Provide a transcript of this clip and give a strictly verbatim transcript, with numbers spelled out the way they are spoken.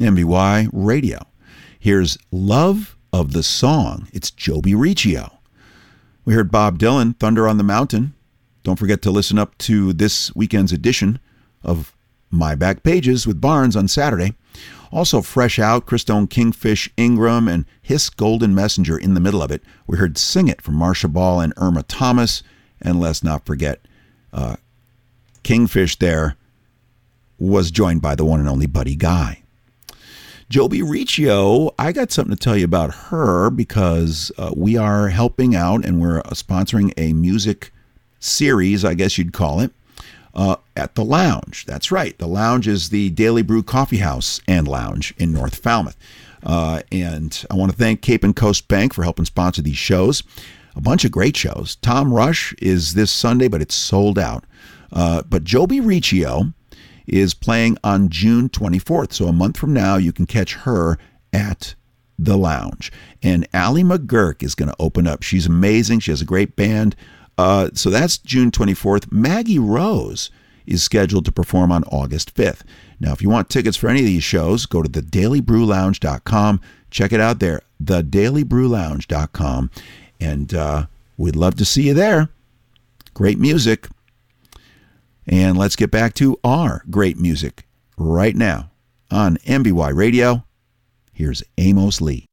M B Y Radio. Here's Love of the Song. It's Joby Riccio. We heard Bob Dylan, Thunder on the Mountain. Don't forget to listen up to this weekend's edition of My Back Pages with Barnes on Saturday. Also fresh out, Christone Kingfish Ingram and Hiss Golden Messenger in the middle of it. We heard Sing It from Marcia Ball and Irma Thomas. And let's not forget, uh, Kingfish there was joined by the one and only Buddy Guy. Joby Riccio, I got something to tell you about her because uh, we are helping out and we're sponsoring a music series, I guess you'd call it, uh, at the Lounge. That's right. The Lounge is the Daily Brew Coffee House and Lounge in North Falmouth. Uh, and I want to thank Cape and Coast Bank for helping sponsor these shows. A bunch of great shows. Tom Rush is this Sunday, but it's sold out. Uh, but Joby Riccio is playing on June twenty-fourth. So a month from now, you can catch her at the Lounge. And Allie McGurk is going to open up. She's amazing. She has a great band. Uh, so that's June twenty-fourth. Maggie Rose is scheduled to perform on August fifth. Now, if you want tickets for any of these shows, go to the daily brew lounge dot com. Check it out there, the daily brew lounge dot com. And uh, we'd love to see you there. Great music. And let's get back to our great music right now on M B Y Radio. Here's Amos Lee.